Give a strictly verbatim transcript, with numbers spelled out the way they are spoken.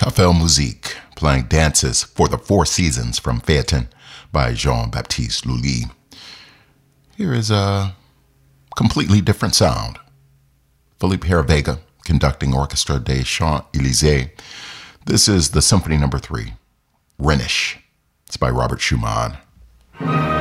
Café Musique, playing Dances for the Four Seasons from Phaeton by Jean-Baptiste Lully. Here is a completely different sound. Philippe Herrevega conducting Orchestra des Champs-Élysées. This is the Symphony Number Three, Rhenish. It's by Robert Schumann.